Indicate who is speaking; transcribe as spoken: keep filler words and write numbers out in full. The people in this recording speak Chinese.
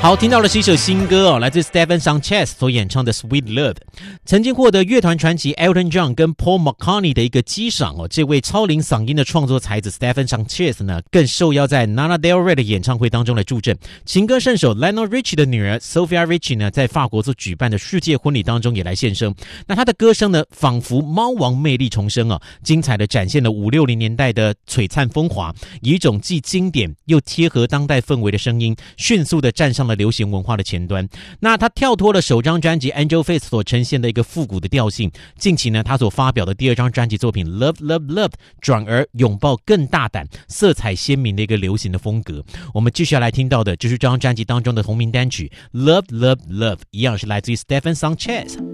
Speaker 1: 好，听到的是一首新歌哦，来自 Stephen Sanchez 所演唱的 Sweet Love， 曾经获得乐团传奇 Elton John 跟 Paul McCartney 的一个激赏哦。这位超龄嗓音的创作才子 Stephen Sanchez 呢，更受邀在 Lana Del Rey 的演唱会当中来助阵。情歌圣手 Lionel Richie 的女儿 Sophia Richie 呢，在法国所举办的世界婚礼当中也来献声。那她的歌声呢，仿佛猫王魅力重生啊，精彩的展现了五六零年代的璀璨风华，以一种既经典又贴合当代氛围的声音，迅速的站上了流行文化的前端。那他跳脱了首张专辑 Angel Face 所呈现的一个复古的调性，近期呢他所发表的第二张专辑作品 Love Love Love 转而拥抱更大胆色彩鲜明的一个流行的风格。我们继续要来听到的就是这张专辑当中的同名单曲 Love Love Love， 一样是来自于 Stephen Sanchez。